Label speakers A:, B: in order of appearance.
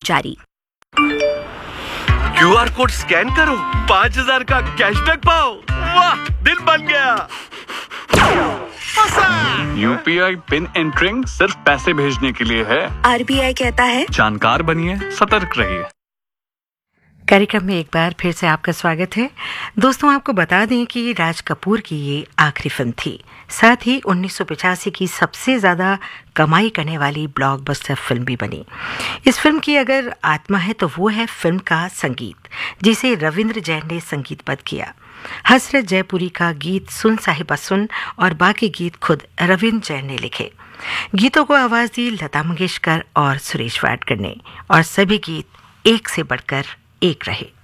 A: जारी।
B: QR code scan करो, 5,000 का कैशबैक पाओ। वाह, दिल बन गया।
C: UPI पिन एंटरिंग सिर्फ पैसे भेजने के लिए है।
A: RBI कहता है
C: जानकार बनिए, सतर्क रहिए।
D: कार्यक्रम में एक बार फिर से आपका स्वागत है। दोस्तों, आपको बता दें कि राज कपूर की ये आखिरी फिल्म थी, साथ ही 1985 की सबसे ज़्यादा कमाई करने वाली ब्लॉकबस्टर फिल्म भी बनी। इस फिल्म की अगर आत्मा है तो वो है फिल्म का संगीत, जिसे रविंद्र जैन ने संगीतबद्ध किया। हसरत जयपुरी का गीत सुन साहिबा सुन और बाकी गीत खुद रविंद्र जैन ने लिखे। गीतों को आवाज़ दी लता मंगेशकर और सुरेश वाडकर ने, और सभी गीत एक से बढ़कर एक रहे।